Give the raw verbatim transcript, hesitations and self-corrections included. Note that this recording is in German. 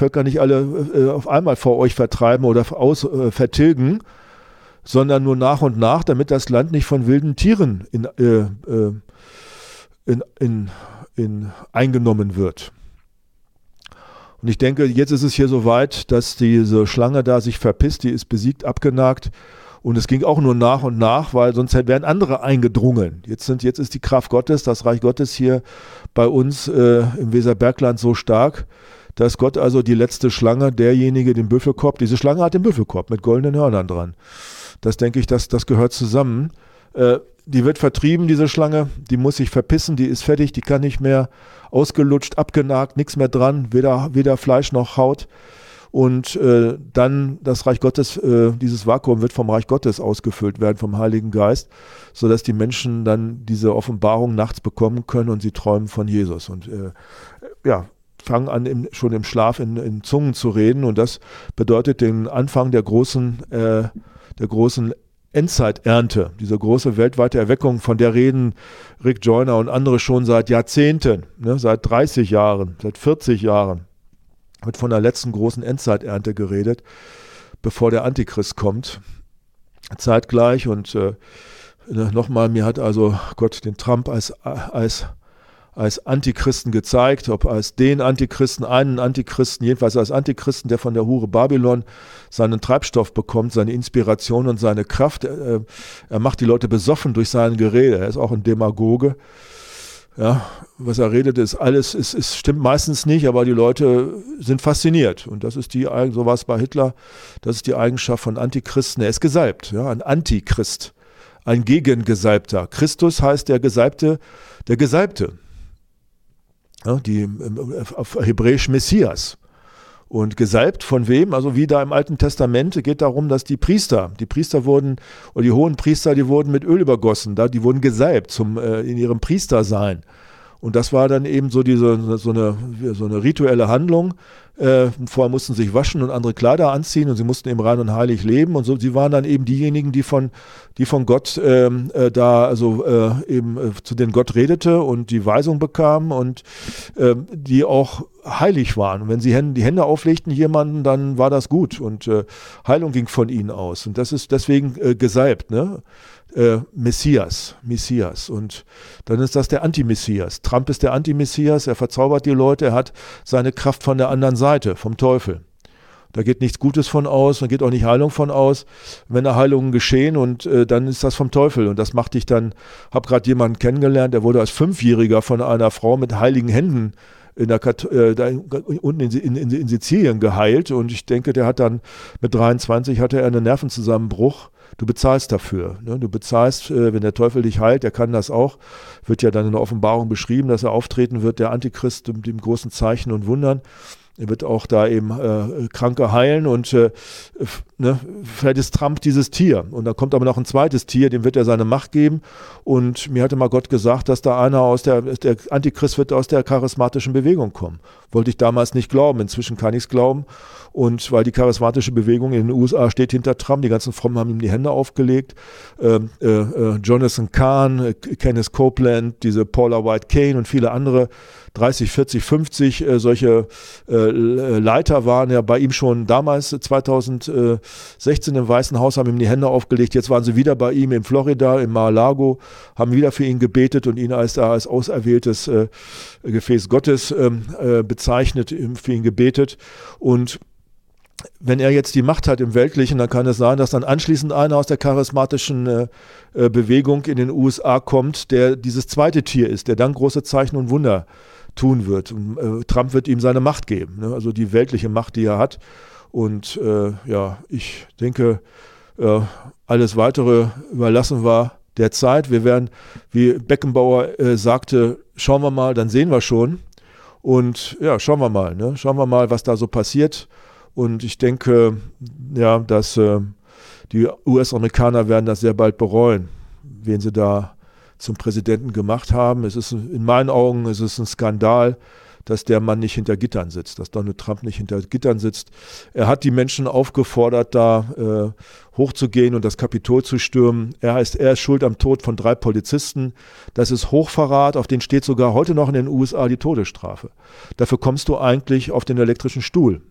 Völker nicht alle äh, auf einmal vor euch vertreiben oder aus, äh, vertilgen, sondern nur nach und nach, damit das Land nicht von wilden Tieren in, äh, äh, in, in, in eingenommen wird. Und ich denke, jetzt ist es hier so weit, dass diese Schlange da sich verpisst, die ist besiegt, abgenagt. Und es ging auch nur nach und nach, weil sonst wären andere eingedrungen. Jetzt, sind, jetzt ist die Kraft Gottes, das Reich Gottes hier bei uns äh, im Weserbergland so stark, dass Gott also die letzte Schlange, derjenige, den Büffelkorb, diese Schlange hat den Büffelkorb mit goldenen Hörnern dran. Das denke ich, das, das gehört zusammen. Äh, die wird vertrieben, diese Schlange, die muss sich verpissen, die ist fertig, die kann nicht mehr, ausgelutscht, abgenagt, nichts mehr dran, weder, weder Fleisch noch Haut. Und äh, dann das Reich Gottes, äh, dieses Vakuum wird vom Reich Gottes ausgefüllt werden, vom Heiligen Geist, sodass die Menschen dann diese Offenbarung nachts bekommen können und sie träumen von Jesus. Und äh, ja, fangen an, im, schon im Schlaf in, in Zungen zu reden. Und das bedeutet den Anfang der großen, äh, der großen Endzeiternte, diese große weltweite Erweckung, von der reden Rick Joyner und andere schon seit Jahrzehnten, ne, seit dreißig Jahren, seit vierzig Jahren. Wird von der letzten großen Endzeiternte geredet, bevor der Antichrist kommt. Zeitgleich und äh, nochmal, mir hat also Gott den Trump als, als, als Antichristen gezeigt, ob als den Antichristen, einen Antichristen, jedenfalls als Antichristen, der von der Hure Babylon seinen Treibstoff bekommt, seine Inspiration und seine Kraft. Er, er macht die Leute besoffen durch sein Gerede, er ist auch ein Demagoge. Ja, was er redet, ist alles, ist, ist, stimmt meistens nicht, aber die Leute sind fasziniert. Und das ist die, so war es bei Hitler, das ist die Eigenschaft von Antichristen. Er ist gesalbt, ja, ein Antichrist, ein Gegengesalbter. Christus heißt der Gesalbte, der Gesalbte. Ja, die, auf Hebräisch Messias. Und gesalbt von wem? Also wie da im Alten Testament geht darum, dass die Priester, die Priester wurden, oder die hohen Priester, die wurden mit Öl übergossen, da, die wurden gesalbt zum, äh, in ihrem Priestersein. Und das war dann eben so diese, so eine, so eine rituelle Handlung. Äh, vorher mussten sie sich waschen und andere Kleider anziehen und sie mussten eben rein und heilig leben. Und so, sie waren dann eben diejenigen, die von, die von Gott ähm, äh, da, also äh, eben äh, zu denen Gott redete und die Weisung bekamen und äh, die auch heilig waren. Und wenn sie die Hände auflegten jemanden, dann war das gut und äh, Heilung ging von ihnen aus. Und das ist deswegen äh, gesalbt, ne? Äh, Messias, Messias. Und dann ist das der Antimessias. Trump ist der Antimessias, er verzaubert die Leute, er hat seine Kraft von der anderen Seite, vom Teufel. Da geht nichts Gutes von aus, da geht auch nicht Heilung von aus. Wenn da Heilungen geschehen und äh, dann ist das vom Teufel. Und das macht dich dann, habe gerade jemanden kennengelernt, der wurde als Fünfjähriger von einer Frau mit heiligen Händen in der Kat äh, da unten in, in, in, in Sizilien geheilt. Und ich denke, der hat dann mit dreiundzwanzig hatte er einen Nervenzusammenbruch. Du bezahlst dafür. Ne? Du bezahlst, äh, wenn der Teufel dich heilt, der kann das auch. Wird ja dann in der Offenbarung beschrieben, dass er auftreten wird, der Antichrist mit dem großen Zeichen und Wundern. Er wird auch da eben äh, Kranke heilen und äh, ne, vielleicht ist Trump dieses Tier. Und dann kommt aber noch ein zweites Tier, dem wird er seine Macht geben. Und mir hatte mal Gott gesagt, dass da einer aus der, der Antichrist wird aus der charismatischen Bewegung kommen. Wollte ich damals nicht glauben, inzwischen kann ich es glauben. Und weil die charismatische Bewegung in den U S A steht hinter Trump, die ganzen Frommen haben ihm die Hände aufgelegt. Ähm, äh, äh, Jonathan Kahn, äh, Kenneth Copeland, diese Paula White Cain und viele andere, dreißig, vierzig, fünfzig äh, solche äh, Leiter waren ja bei ihm schon damals, zweitausendsechzehn im Weißen Haus, haben ihm die Hände aufgelegt. Jetzt waren sie wieder bei ihm in Florida, in Mar-a-Lago, haben wieder für ihn gebetet und ihn als, als auserwähltes äh, Gefäß Gottes ähm, äh, bezeichnet, für ihn gebetet. Und wenn er jetzt die Macht hat im Weltlichen, dann kann es sein, dass dann anschließend einer aus der charismatischen äh, äh, Bewegung in den U S A kommt, der dieses zweite Tier ist, der dann große Zeichen und Wunder tun wird. Und, äh, Trump wird ihm seine Macht geben, ne? Also die weltliche Macht, die er hat. Und äh, ja, ich denke, äh, alles Weitere überlassen wir der Zeit. Wir werden, wie Beckenbauer äh, sagte, schauen wir mal, dann sehen wir schon. Und ja, schauen wir mal, ne? Schauen wir mal, was da so passiert. Und ich denke, ja, dass äh, die U S-Amerikaner werden das sehr bald bereuen, wen sie da zum Präsidenten gemacht haben. Es ist in meinen Augen es ist ein Skandal, dass der Mann nicht hinter Gittern sitzt, dass Donald Trump nicht hinter Gittern sitzt. Er hat die Menschen aufgefordert, da äh, hochzugehen und das Kapitol zu stürmen. Er heißt, er ist schuld am Tod von drei Polizisten. Das ist Hochverrat, auf den steht sogar heute noch in den U S A die Todesstrafe. Dafür kommst du eigentlich auf den elektrischen Stuhl.